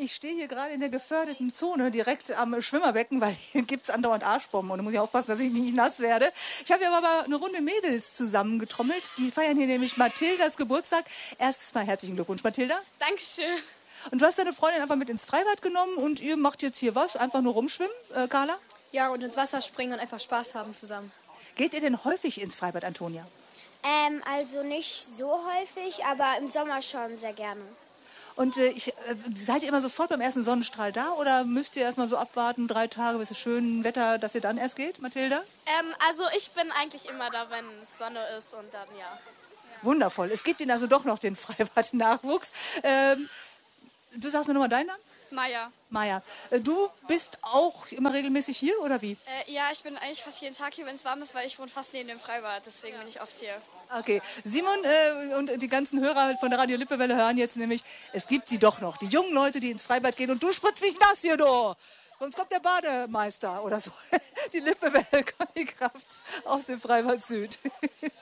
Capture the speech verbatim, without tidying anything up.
Ich stehe hier gerade in der geförderten Zone direkt am Schwimmerbecken, weil hier gibt es andauernd Arschbomben und da muss ich aufpassen, dass ich nicht nass werde. Ich habe hier aber eine Runde Mädels zusammengetrommelt. Die feiern hier nämlich Mathildas Geburtstag. Erstens mal herzlichen Glückwunsch, Mathilda. Dankeschön. Und du hast deine Freundin einfach mit ins Freibad genommen und ihr macht jetzt hier was? Einfach nur rumschwimmen, äh, Carla? Ja, und ins Wasser springen und einfach Spaß haben zusammen. Geht ihr denn häufig ins Freibad, Antonia? Ähm, also nicht so häufig, aber im Sommer schon sehr gerne. Und äh, ich, äh, seid ihr immer sofort beim ersten Sonnenstrahl da oder müsst ihr erstmal so abwarten, drei Tage bis es schön Wetter, dass ihr dann erst geht, Mathilda? Ähm, also ich bin eigentlich immer da, wenn Sonne ist und dann ja. Wundervoll. Es gibt Ihnen also doch noch den Freibad-Nachwuchs. Ähm, du sagst mir nochmal deinen Namen? Maja. Maja, äh, du bist auch immer regelmäßig hier oder wie? Äh, ja, ich bin eigentlich fast jeden Tag hier, wenn es warm ist, weil ich wohne fast neben dem Freibad. Deswegen bin ich oft hier. Okay, Simon äh, und die ganzen Hörer von der Radio Lippewelle hören jetzt nämlich, es gibt sie doch noch, die jungen Leute, die ins Freibad gehen und du spritzt mich nass hier, du! Sonst kommt der Bademeister oder so. Die Lippewelle, Conny Kraft aus dem Freibad Süd.